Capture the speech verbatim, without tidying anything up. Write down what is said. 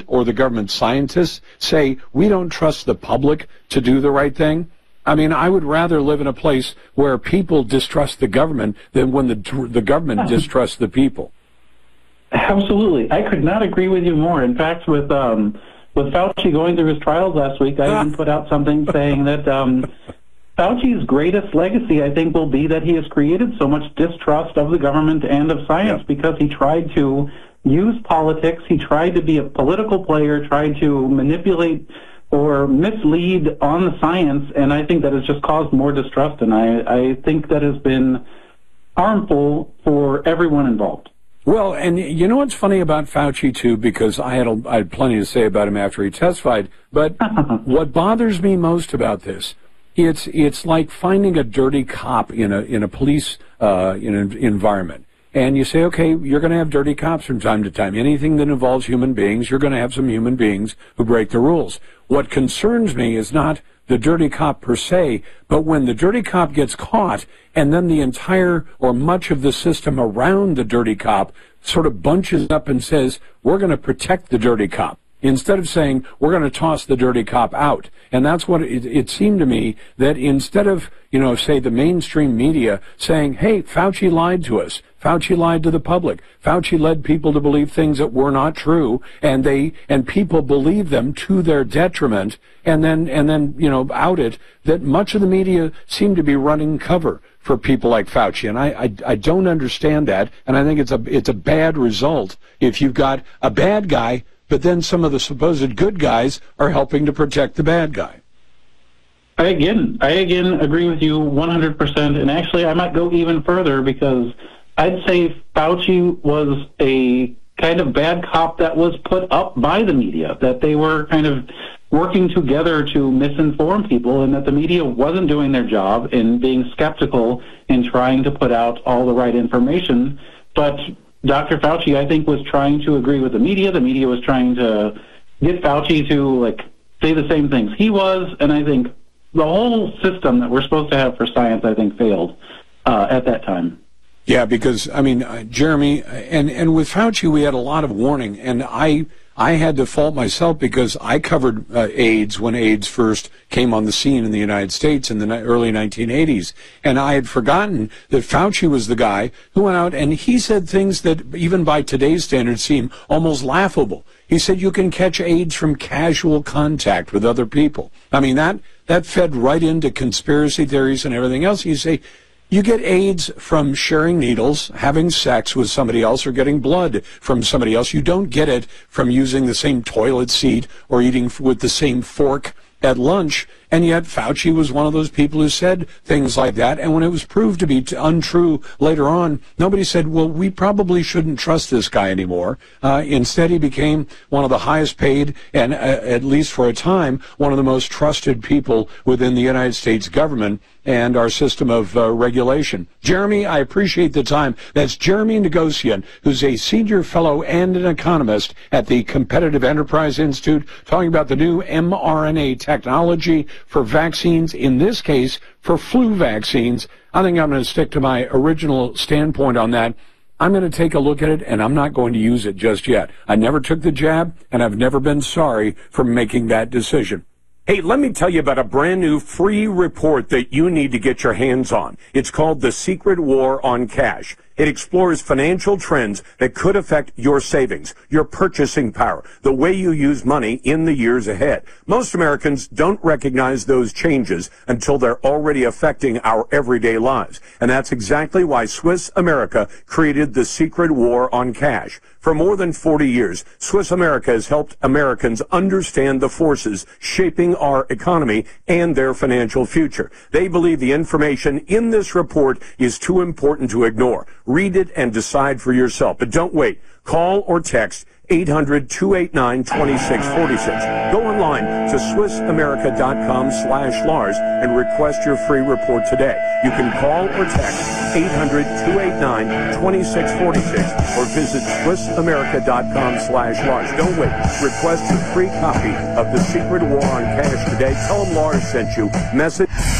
or the government scientists say we don't trust the public to do the right thing, I mean, I would rather live in a place where people distrust the government than when the the government distrusts the people. Absolutely. I could not agree with you more. In fact, with um, with Fauci going through his trials last week, I even put out something saying that um, Fauci's greatest legacy, I think, will be that he has created so much distrust of the government and of science yeah. because he tried to use politics, he tried to be a political player, tried to manipulate or mislead on the science, and I think that has just caused more distrust, and I, I think that has been harmful for everyone involved. Well, and you know what's funny about Fauci, too, because I had, a, I had plenty to say about him after he testified, but what bothers me most about this, it's it's like finding a dirty cop in a in a police uh, in an environment. And you say, okay, you're going to have dirty cops from time to time. Anything that involves human beings, you're going to have some human beings who break the rules. What concerns me is not the dirty cop per se, but when the dirty cop gets caught and then the entire or much of the system around the dirty cop sort of bunches up and says, we're going to protect the dirty cop, instead of saying, we're going to toss the dirty cop out. And that's what it, it seemed to me, that instead of, you know, say the mainstream media saying, hey, Fauci lied to us, Fauci lied to the public, Fauci led people to believe things that were not true, and they and people believe them to their detriment, and then and then you know out it, that much of the media seemed to be running cover for people like Fauci, and I, I I don't understand that, and I think it's a it's a bad result if you've got a bad guy, but then some of the supposed good guys are helping to protect the bad guy. I again, I again agree with you one hundred percent, and actually I might go even further, because I'd say Fauci was a kind of bad cop that was put up by the media, that they were kind of working together to misinform people, and that the media wasn't doing their job in being skeptical and trying to put out all the right information. But Doctor Fauci, I think, was trying to agree with the media. The media was trying to get Fauci to, like, say the same things he was, and I think the whole system that we're supposed to have for science, I think, failed uh, at that time. Yeah, because, I mean, uh, Jeremy, and, and with Fauci, we had a lot of warning, and I I had to fault myself because I covered uh, AIDS when AIDS first came on the scene in the United States in the ni- early nineteen eighties, and I had forgotten that Fauci was the guy who went out and he said things that even by today's standards seem almost laughable. He said you can catch AIDS from casual contact with other people. I mean, that, that fed right into conspiracy theories and everything else. You say, you get AIDS from sharing needles, having sex with somebody else, or getting blood from somebody else. You don't get it from using the same toilet seat or eating with the same fork at lunch. And yet Fauci was one of those people who said things like that. And when it was proved to be t- untrue later on, nobody said, well, we probably shouldn't trust this guy anymore. Uh, instead, he became one of the highest paid and, uh, at least for a time, one of the most trusted people within the United States government and our system of uh, regulation. Jeremy, I appreciate the time. That's Jeremy Negocian, who's a senior fellow and an economist at the Competitive Enterprise Institute, talking about the new mRNA technology for vaccines, in this case, for flu vaccines. I think I'm going to stick to my original standpoint on that. I'm going to take a look at it, and I'm not going to use it just yet. I never took the jab, and I've never been sorry for making that decision. Hey, let me tell you about a brand new free report that you need to get your hands on. It's called The Secret War on Cash. It explores financial trends that could affect your savings, your purchasing power, the way you use money in the years ahead. Most Americans don't recognize those changes until they're already affecting our everyday lives. And that's exactly why Swiss America created The Secret War on Cash. For more than forty years, Swiss America has helped Americans understand the forces shaping our economy and their financial future. They believe the information in this report is too important to ignore. Read it and decide for yourself. But don't wait. Call or text eight hundred, two eight nine, two six four six. Go online to swiss america dot com slash Lars and request your free report today. You can call or text eight hundred, two eight nine, two six four six or visit swiss america dot com slash Lars. Don't wait. Request your free copy of The Secret War on Cash today. Tell them Lars sent you. Message